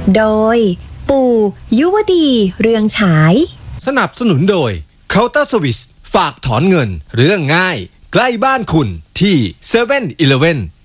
โดยปู่ยุวดีเรืองฉายสนับสนุนโดย Counter Service ฝากถอนเงินเรื่องง่ายใกล้บ้านคุณที่7-Eleven